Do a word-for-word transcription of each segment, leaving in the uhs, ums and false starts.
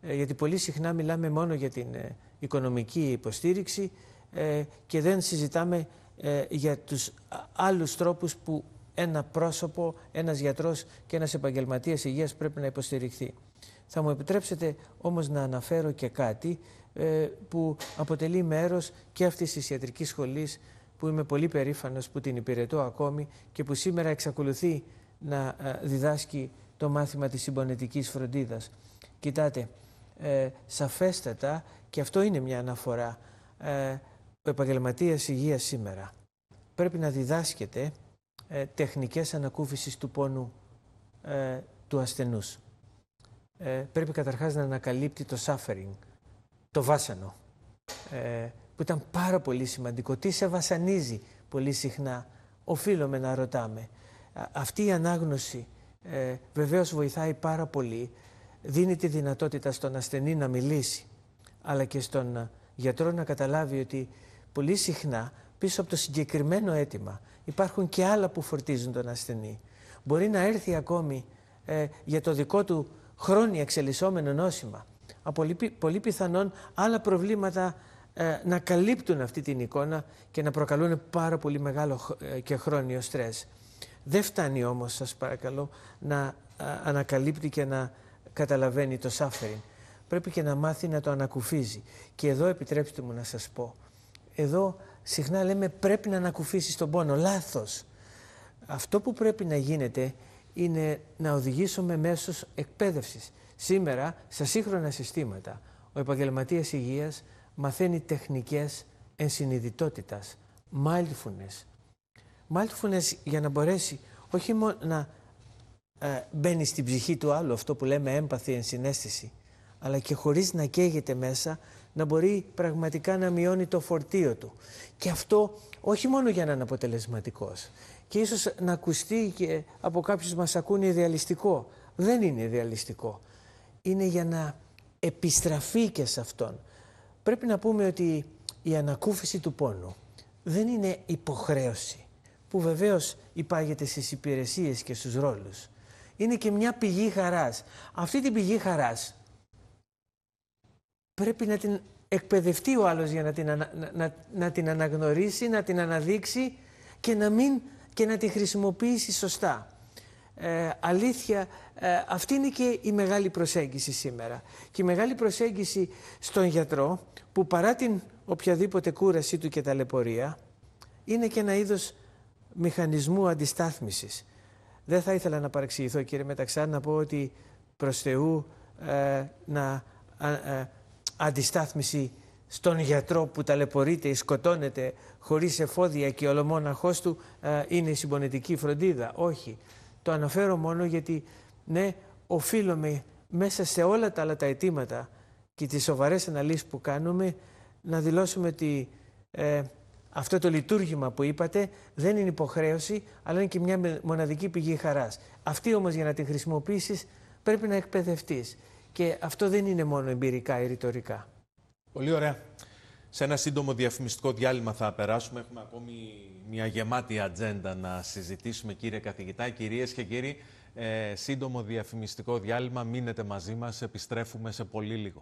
γιατί πολύ συχνά μιλάμε μόνο για την οικονομική υποστήριξη και δεν συζητάμε για τους άλλους τρόπους που ένα πρόσωπο, ένας γιατρός και ένας επαγγελματίας υγείας πρέπει να υποστηριχθεί. Θα μου επιτρέψετε όμως να αναφέρω και κάτι που αποτελεί μέρος και αυτής της ιατρικής σχολής, που είμαι πολύ περήφανος που την υπηρετώ ακόμη και που σήμερα εξακολουθεί να διδάσκει το μάθημα της συμπονετικής φροντίδας. Κοιτάτε, ε, σαφέστατα, και αυτό είναι μια αναφορά, ε, ο επαγγελματίας υγείας σήμερα πρέπει να διδάσκεται ε, τεχνικές ανακούφισης του πόνου ε, του ασθενούς. Ε, πρέπει καταρχάς να ανακαλύπτει το suffering, το βάσανο, ε, που ήταν πάρα πολύ σημαντικό. Τι σε βασανίζει πολύ συχνά, οφείλουμε να ρωτάμε. Αυτή η ανάγνωση ε, βεβαίως βοηθάει πάρα πολύ, δίνει τη δυνατότητα στον ασθενή να μιλήσει, αλλά και στον γιατρό να καταλάβει ότι πολύ συχνά πίσω από το συγκεκριμένο αίτημα υπάρχουν και άλλα που φορτίζουν τον ασθενή. Μπορεί να έρθει ακόμη ε, για το δικό του χρόνια εξελισσόμενο νόσημα. Από πολύ πιθανόν άλλα προβλήματα ε, να καλύπτουν αυτή την εικόνα και να προκαλούν πάρα πολύ μεγάλο ε, και χρόνιο στρες. Δεν φτάνει όμως, σας παρακαλώ, να α, ανακαλύπτει και να καταλαβαίνει το suffering. Πρέπει και να μάθει να το ανακουφίζει. Και εδώ επιτρέψτε μου να σας πω, εδώ συχνά λέμε πρέπει να ανακουφίσεις τον πόνο. Λάθος. Αυτό που πρέπει να γίνεται είναι να οδηγήσουμε μέσως εκπαίδευσης. Σήμερα, στα σύγχρονα συστήματα, ο επαγγελματίας υγείας μαθαίνει τεχνικές ενσυνειδητότητας, mindfulness. Mindfulness για να μπορέσει όχι μόνο να ε, μπαίνει στην ψυχή του άλλου, αυτό που λέμε έμπαθη, ενσυναίσθηση, αλλά και χωρίς να καίγεται μέσα, να μπορεί πραγματικά να μειώνει το φορτίο του. Και αυτό όχι μόνο για να είναι αποτελεσματικός. Και ίσως να ακουστεί και από κάποιους μας ακούνε ιδεαλιστικό. Δεν είναι ιδεαλιστικό. Είναι για να επιστραφεί και σε αυτόν. Πρέπει να πούμε ότι η ανακούφιση του πόνου δεν είναι υποχρέωση, που βεβαίως υπάγεται στις υπηρεσίες και στους ρόλους. Είναι και μια πηγή χαράς. Αυτή την πηγή χαράς πρέπει να την εκπαιδευτεί ο άλλος για να την, ανα, να, να, να την αναγνωρίσει, να την αναδείξει και να, μην, και να τη χρησιμοποιήσει σωστά. Ε, αλήθεια, ε, αυτή είναι και η μεγάλη προσέγγιση σήμερα. Και η μεγάλη προσέγγιση στον γιατρό, που παρά την οποιαδήποτε κούρασή του και ταλαιπωρία, είναι και ένα είδος μηχανισμού αντιστάθμισης. Δεν θα ήθελα να παρεξηγηθώ, κύριε Μεταξά, να πω ότι προς Θεού ε, να ε, αντιστάθμιση στον γιατρό που ταλαιπωρείται ή σκοτώνεται χωρίς εφόδια και ολομόναχός του ε, είναι η συμπονετική φροντίδα. Όχι. Το αναφέρω μόνο γιατί, ναι, οφείλουμε μέσα σε όλα τα άλλα τα αιτήματα και τις σοβαρές αναλύσεις που κάνουμε να δηλώσουμε ότι ε, αυτό το λειτουργήμα που είπατε δεν είναι υποχρέωση, αλλά είναι και μια μοναδική πηγή χαράς. Αυτή όμως για να την χρησιμοποιήσεις πρέπει να εκπαιδευτείς. Και αυτό δεν είναι μόνο εμπειρικά ή ρητορικά. Πολύ ωραία. Σε ένα σύντομο διαφημιστικό διάλειμμα θα περάσουμε. Έχουμε ακόμη μια γεμάτη ατζέντα να συζητήσουμε, κύριε καθηγητά. Κυρίες και κύριοι, ε, σύντομο διαφημιστικό διάλειμμα. Μείνετε μαζί μας. Επιστρέφουμε σε πολύ λίγο.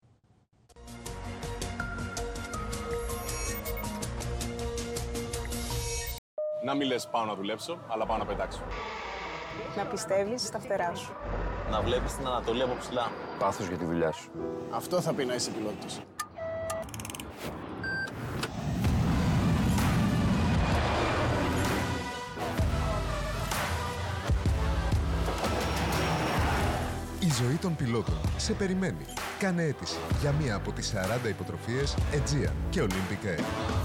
Να μην λες πάω να δουλέψω, αλλά πάω να πετάξω. Να πιστεύεις στα φτερά σου. Να βλέπεις την Ανατολή από ψηλά. Πάθος για τη δουλειά σου. Αυτό θα πει να είσαι πιλότος. Η ζωή των πιλότων σε περιμένει. Κάνε αίτηση για μία από τις σαράντα υποτροφίες Aegean και Olympic Air.